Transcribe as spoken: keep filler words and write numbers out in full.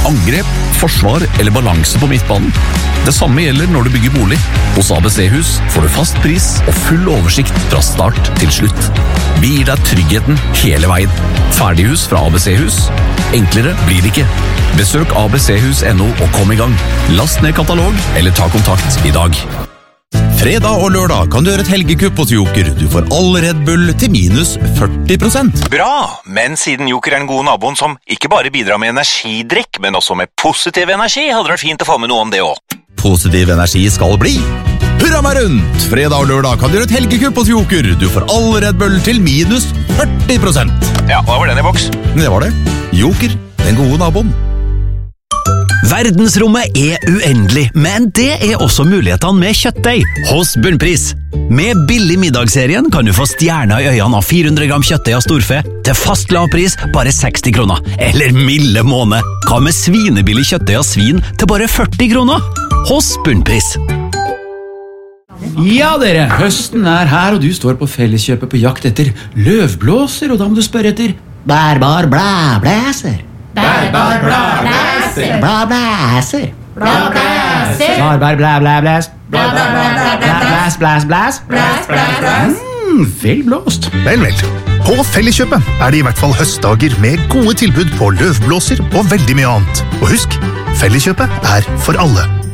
angrep, forsvar eller balanse på midtbanen. Det samme gjelder når du bygger bolig. Hos A B C-hus får du fast pris og full oversikt fra start til slutt. Vi gir deg tryggheten hele veien. Ferdighus fra A B C-hus. Enklere blir det ikke. Besøk a b c hus punktum no og kom i gang. Last ned katalog eller ta kontakt i dag. Fredag og lørdag kan du gjøre et helgekupp hos Joker. Du får all Red Bull til minus førti prosent. Bra, men siden Joker er den gode naboen som ikke bare bidrar med energidrikk, men også med positiv energi, hadde det vært fint å få med noe om det også. Positiv energi skal bli. Hurra meg rundt! Fredag og lørdag kan du gjøre et helgekupp hos Joker. Du får all Red Bull til minus førti prosent. Ja, hva var den i boks? Det var det. Joker, den gode naboen. Verdensrommet er uendelig, men det er også mulighetene med kjøttdeig hos Bunnpris. Med billig middagsserien kan du få stjerner i øynene av fire hundre gram kjøttdeig av storfe til fast lav pris bare seksti kroner. Eller milde måned. Hva med svinebillig kjøttdeig av svin til bare førti kroner? Hos Bunnpris. Ja dere, høsten er her, og du står på Felleskjøpet på jakt etter løvblåser, og da må du spørre etter bærbar blæblæser. Bærbar blæblæser. Blæblæser. Blæblæser. Bærbar blæblæblæs. Blæs, blæs, blæs. Blæs, blæs, blæs. Mm, vel blåst. Vel, vel. På Felleskjøpet er det i hvert fall høstdager med gode tilbud på løvblåser og veldig mye annet. Og husk, Felleskjøpet er for alle.